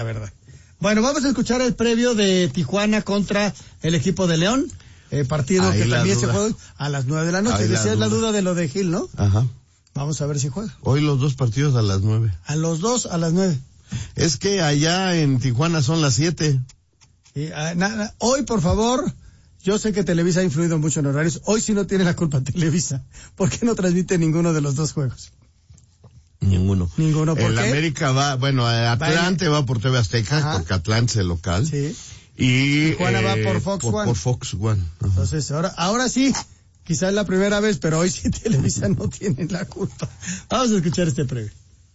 La verdad. Bueno, vamos a escuchar el previo de Tijuana contra el equipo de León. Partido ahí que también se juega a las 9 de la noche. Decías la duda de lo de Gil, ¿no? Ajá. Vamos a ver si juega. Hoy los dos partidos a las 9. A los dos a las 9. Es que allá en Tijuana son las 7. Hoy, por favor, yo sé que Televisa ha influido mucho en horarios. Hoy sí no tiene la culpa Televisa. ¿Por qué no transmite ninguno de los dos juegos? Ninguno. ¿Por el qué? América Atlante va por TV Azteca, ajá, porque Atlante es el local. Sí. Y Tijuana va por Fox One. Por Fox One. Ajá. Entonces, ahora sí, quizás es la primera vez, pero hoy sí Televisa no tiene la culpa. Vamos a escuchar este previo.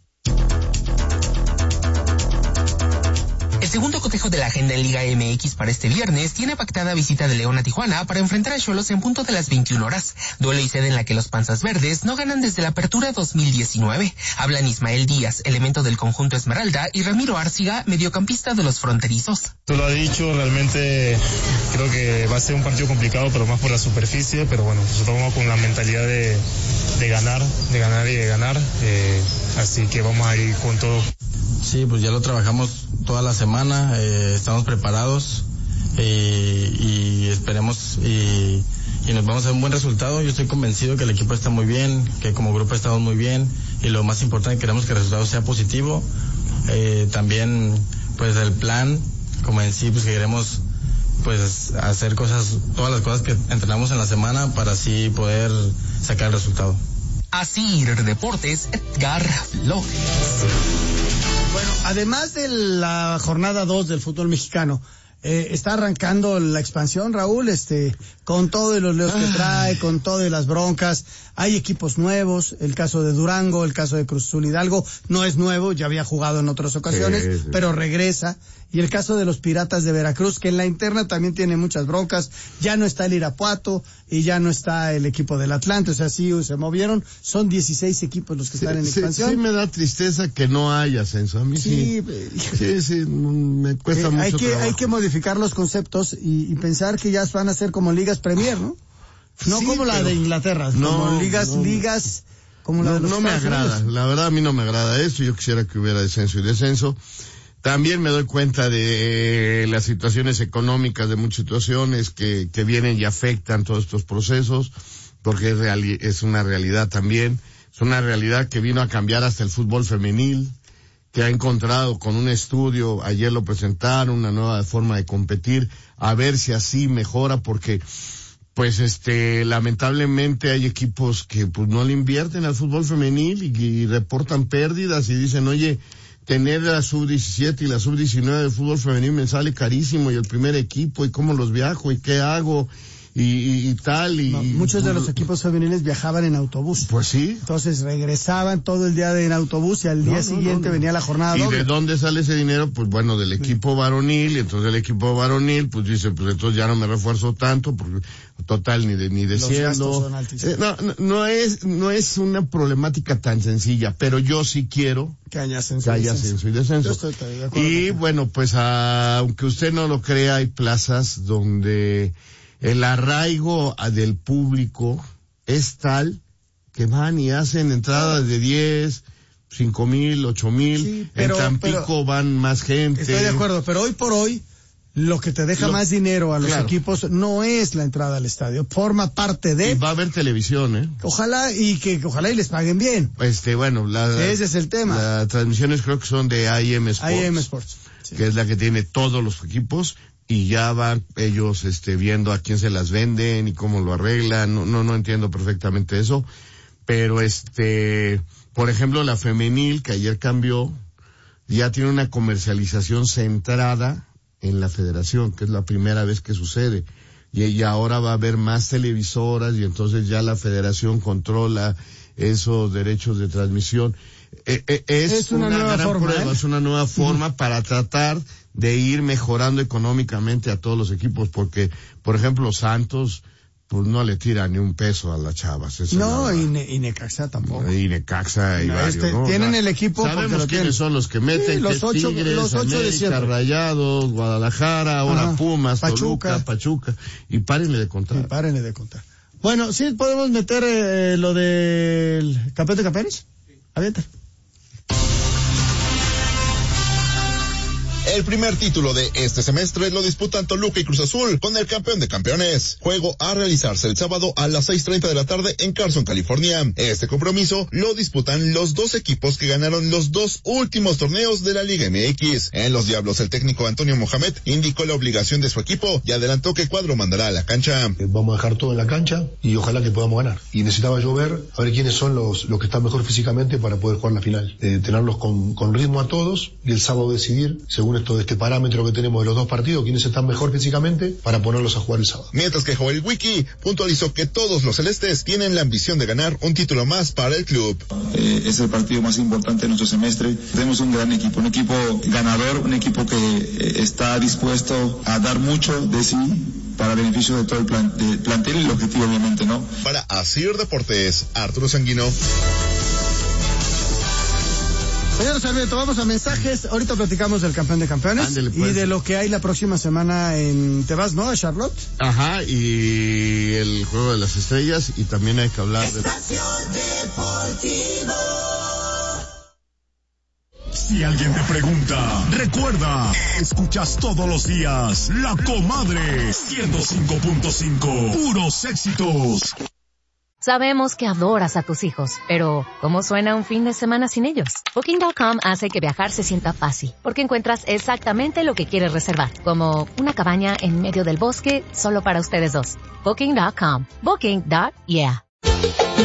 El segundo cotejo de la agenda en Liga MX para este viernes tiene pactada visita de León a Tijuana para enfrentar a Xolos en punto de las 21 horas. Duelo y sede en la que los Panzas Verdes no ganan desde la apertura 2019. Hablan Ismael Díaz, elemento del conjunto Esmeralda, y Ramiro Árciga, mediocampista de los fronterizos. Tú lo has dicho, realmente creo que va a ser un partido complicado, pero más por la superficie, pero bueno, nosotros vamos con la mentalidad de ganar. Así que vamos a ir con todo. Sí, pues ya lo trabajamos toda la semana, estamos preparados y esperemos y nos vamos a dar un buen resultado. Yo estoy convencido que el equipo está muy bien, que como grupo estamos muy bien y lo más importante, queremos que el resultado sea positivo. También pues el plan, como en sí, pues que queremos pues hacer todas las cosas que entrenamos en la semana para así poder sacar el resultado. Asir Deportes, Edgar Flores. Bueno, además de la jornada 2 del fútbol mexicano, está arrancando la expansión, Raúl, con todos los leos que trae, con todas las broncas. Hay equipos nuevos, el caso de Durango, el caso de Cruz Azul Hidalgo, no es nuevo, ya había jugado en otras ocasiones, sí. Pero regresa. Y el caso de los Piratas de Veracruz, que en la interna también tiene muchas broncas, ya no está el Irapuato y ya no está el equipo del Atlante, o sea, sí se movieron, son 16 equipos los que están en expansión. Sí me da tristeza que no haya ascenso, a mí sí me cuesta mucho trabajo. Hay que modificar los conceptos y pensar que ya van a ser como ligas Premier, ¿no? No sí, como la de Inglaterra, como ligas como la de los no me agrada, la verdad a mí no me agrada eso, yo quisiera que hubiera descenso y descenso. También me doy cuenta de las situaciones económicas, de muchas situaciones que vienen y afectan todos estos procesos, porque es una realidad también, es una realidad que vino a cambiar hasta el fútbol femenil, que ha encontrado con un estudio, ayer lo presentaron, una nueva forma de competir, a ver si así mejora, porque pues lamentablemente hay equipos que pues no le invierten al fútbol femenil y reportan pérdidas y dicen, oye, tener la sub-17 y la sub-19 de fútbol femenil me sale carísimo, y el primer equipo, y cómo los viajo, y qué hago, y tal, y... No, muchos de los equipos femeniles viajaban en autobús. Pues sí. Entonces regresaban todo el día en autobús y al día siguiente venía la jornada doble. ¿Y de dónde sale ese dinero? Pues bueno, del equipo varonil, y entonces el equipo varonil, pues dice, pues entonces ya no me refuerzo tanto, porque total, ni desciendo. No es una problemática tan sencilla, pero yo sí quiero que haya ascenso y descenso. Y bueno, pues aunque usted no lo crea, hay plazas donde el arraigo del público es tal que van y hacen entradas de 10, 5,000, 8,000, sí, en Tampico van más gente. Estoy de acuerdo, pero hoy por hoy lo que te deja más dinero a los equipos no es la entrada al estadio, forma parte de... Y va a haber televisión, Ojalá y les paguen bien. Bueno, ese es el tema. Las transmisiones creo que son de IM Sports. Sí. Que es la que tiene todos los equipos, y ya van ellos viendo a quién se las venden y cómo lo arreglan. No entiendo perfectamente eso, pero por ejemplo la femenil, que ayer cambió, ya tiene una comercialización centrada en la federación, que es la primera vez que sucede, y ahora va a haber más televisoras, y entonces ya la federación controla esos derechos de transmisión. Es una nueva forma, prueba, es una nueva forma para tratar de ir mejorando económicamente a todos los equipos, porque por ejemplo Santos pues no le tira ni un peso a las chavas. No, y Necaxa tampoco. Y Necaxa y varios, ¿no? Tienen el equipo. Sabemos quiénes son los que meten, los ocho de siempre. Rayados, Guadalajara, ahora Pumas, Toluca, Pachuca, y párenle de contar. Bueno, sí podemos meter lo del campeón de campeones. Avienta. El primer título de este semestre lo disputan Toluca y Cruz Azul con el campeón de campeones. Juego a realizarse el sábado a las 6:30 de la tarde en Carson, California. Este compromiso lo disputan los dos equipos que ganaron los dos últimos torneos de la Liga MX. En los Diablos, el técnico Antonio Mohamed indicó la obligación de su equipo y adelantó que cuadro mandará a la cancha. Vamos a dejar todo en la cancha y ojalá que podamos ganar. Y necesitaba yo ver, a ver quiénes son los que están mejor físicamente para poder jugar la final. Tenerlos con ritmo a todos y el sábado decidir, según este parámetro que tenemos de los dos partidos, quiénes están mejor físicamente para ponerlos a jugar el sábado. Mientras que Joel Wiki puntualizó que todos los celestes tienen la ambición de ganar un título más para el club. Es el partido más importante de nuestro semestre. Tenemos un gran equipo, un equipo ganador, un equipo que está dispuesto a dar mucho de sí para beneficio de todo el plantel y el objetivo, obviamente, ¿no? Para Asir Deportes, Arturo Sanguino. Señor Sarmiento, vamos a mensajes. Ahorita platicamos del campeón de campeones. Ándale, pues. Y de lo que hay la próxima semana te vas, ¿no? A Charlotte. Ajá, y el Juego de las Estrellas, y también hay que hablar de... Si alguien te pregunta, recuerda, escuchas todos los días La Comadre 105.5, puros éxitos. Sabemos que adoras a tus hijos, pero ¿cómo suena un fin de semana sin ellos? Booking.com hace que viajar se sienta fácil, porque encuentras exactamente lo que quieres reservar, como una cabaña en medio del bosque solo para ustedes dos. Booking.com. Booking.yeah.